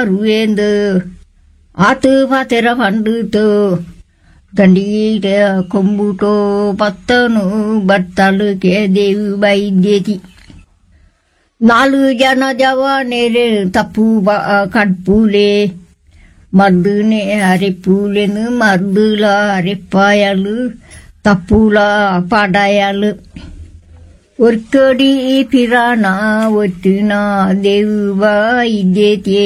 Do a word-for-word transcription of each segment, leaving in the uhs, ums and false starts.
ರುವೇಂದು ಆತು ಪಾತೆರ ಪಂಡುತು ದಂಡಿಗ ಕೊಂಬುಟೋ ಪತ್ತನು ಬತ್ತಲುಕೆ ದೇವಿ ಬೈದ್ಯತಿ ನಾಲ್ಕು ಜನ ಜವಾನೇರೆ ತಪ್ಪು ಕಡ್ಪೂಲೆ ಮರ್ದುನೆ ಅರೆಪೂಲೆನು ಮರ್ದುಲ ಅರೆಪ್ಪಾಯಲು ತಪ್ಪುಲ ಪಾಡಾಯಲು ಒರ್ಕಡಿ ಪಿರಾಣ ಒತ್ತಿನ ದೇವ ಇದ್ದೇತಿಯೇ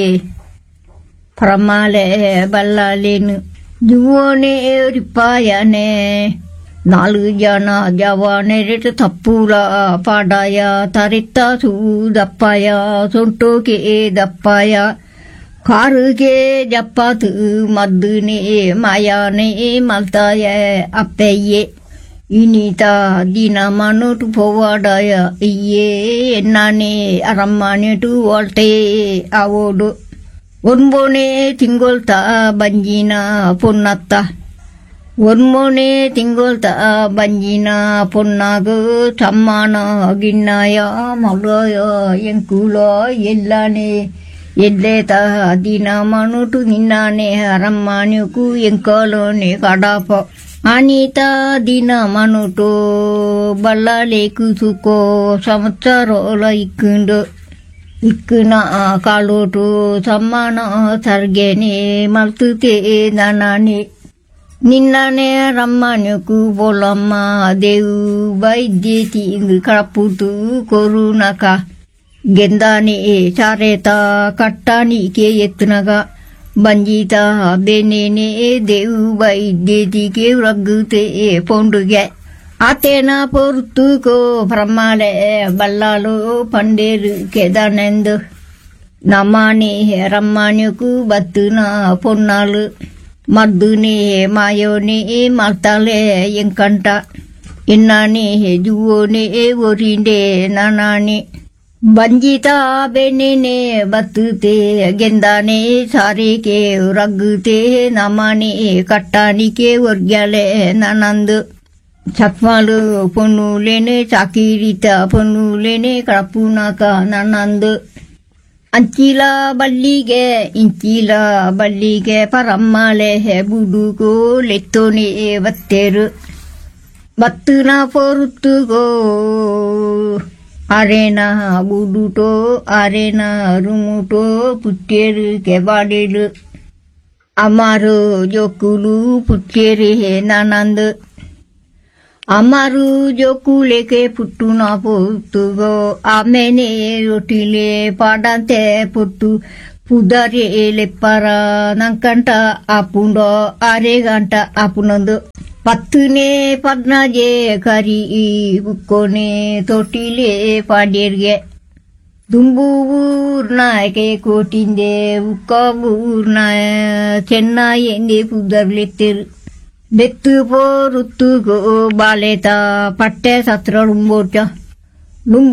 ಪ್ರಮಾಲೆ ಬಲ್ಲಾಲೇನು ಜುವೋನೆ ರಿಪ್ಪಾಯನೆ ನಾಲ್ಕು ಜನ ಜವಾನೆರೆಟ ತಪ್ಪುಲ ಪಾಡಾಯ ತರಿತ್ತ ಸೂದಪ್ಪಾಯ ಸೊಂಟೋಕೆ ದಪ್ಪಾಯ ಕಾರುಗೆ ಜಪ್ಪಾತು ಮದ್ದುನೆ ಮಾಯಾನೆ ಮಲ್ತಾಯ ಅಪ್ಪಯ್ಯೆ ಇನಿತ ದಿನ ಮನೋಟು ಪೋವಾಡಾಯ ಇಯ್ಯೇ ಎನ್ನಾನೆ ಅರಮ್ಮನೆಟು ಓಲ್ಟೆ ಅವೋಡು ಒನ್ಬೋನೆ ತಿಂಗೊಳ್ತ ಬಂಜಿನ ಪೊನ್ನತ್ತ ಒನ್ಮೋನೆ ತಿಂಗೊಳ್ತ ಬಂಜಿನ ಪೊನ್ನಾಗ ಸಮ್ಮಾನ ಗಿಣ್ಣಾಯ ಮಲಯ ಎಂಕುಲ ಎಲ್ಲಾನೆ ಎಲ್ಲೇತ ದಿನ ಮನುಟು ನಿನ್ನಾನೆ ಅರಮ್ಮನೆಕು ಎಂಕಲೋನೆ ಕಡಾಪ ಅನಿತ ದಿನ ಮನುಟು ಬಲ್ಲಾಲೇಕು ಸುಕೋ ಸಂವತ್ಸರೋಲ ಇಕ್ಕುಂಡು ಇಕ್ಕುನ ಕಾಲೋಟು ಸಮ್ಮಾನ ಸರ್ಗೆನೆ ಮಲ್ತುತೆ ದನಾನೆ ನಿನ್ನನೆ ರಮ್ಮನೆಕು ಪೊಲಮ್ಮ ದೇವು ವೈದ್ಯತಿ ಕಳಪುತು ಕೊರುನಕ ಗೆಂದಾನೆ ಚಾರೇತ ಕಟ್ಟಾನಿಕೆ ಎತ್ತನಗ ಬಂಜಿತ ಬೆನೇನೆ ದೇವು ವೈದ್ಯತಿಗೆ ರಗ್ಗುತೆ ಪೊಂಡುಗೆ ಆತೇನ ಪೊರ್ತುಕೋ ಬ್ರಹ್ಮಾಲೆ ಬಲ್ಲಾಲು ಪಂಡೇರು ಕೆದನೆಂದು ನಮಾನೆ ರಮ್ಮನೆಕು ಬತ್ತುನ ಪೊನ್ನಾಲು ಮರ್ದುನೆ ಮಾಯೋನೆ ಮಲ್ತಾಲೆ ಎಂಕಂಟ ಎನ್ನಾನೆ ಜುವೋನೆ ಒರಿಂಡೆ ನಾನಾನೆ ಬಂಜಿತ ಬೆನ್ನೆನೆ ಬತ್ತುತೆ ಗೆಂದಾನೆ ಸಾರಿಕೆ ರಗ್ಗುತೆ ನಮಾನೆ ಕಟ್ಟಾನಿಕೆ ಒರ್ಗ್ಯಾಲೆ ನನಂದು ಚಕ್ಮಾಲು ಪೊನ್ನುಲೇನೆ ಚಾಕಿರಿತ ಪೊನ್ನುಲೇನೆ ಕಳಪುನಕ ನನಂದು ಅಂಚಿಲ ಬಲ್ಲಿಗೆ ಇಂಚಿಲ ಬಲ್ಲಿಗೆ ಪರಮ್ಮಲೆ ಬುಡುಗೋ ಲೆತ್ತೋನೆ ಬತ್ತೇರು ಬತ್ತುನ ಪೊರುತ್ತುಗೋ ಅರೇನ ಬುಡುಟೋ ಅರೇನ ರುಮುಟೋ ಪುಟ್ಟೇರು ಕೆಬಾಡಿಲು ಅಮಾರು ಜೋಕುಲು ಪುಟ್ಟೇರಿ ನನಂದು ಅಮಾರು ಜೋಕುಲೆಕೆ ಪುಟ್ಟುನ ಪೊತ್ತುಗೋ ಆಮೇನೆ ರೊಟ್ಟಿಲೆ ಪಾಡಂತೆ ಪುಟ್ಟು ಪುದರೆ ಲೆಪ್ಪರ ನಂಕಂಟ ಆಪುಂಡೋ ಆರೆ ಗಂಟ ಆಪುನೊಂದು ಪತ್ತುನೆ ಪದ್ನಾಜೆ ಕರಿ ಬುಕ್ಕೋನೆ ತೊಟ್ಟಿಲೆ ಪಾಡ್ಯರ್ಗೆ ದುಂಬು ಊರ್ನಾಕೆ ಕೋಟಿಂದೆ ಉಕ್ಕ ಊರ್ನ ಚೆನ್ನೈಯಂದೆ ಪುದರ್ಲೆತ್ತರು ಬೆತ್ತು ಪೋರುತ್ತುಗೋ ಬಾಲೆತ ಪಟ್ಟೆ ಸತ್ರ ರುಂಬೋಟ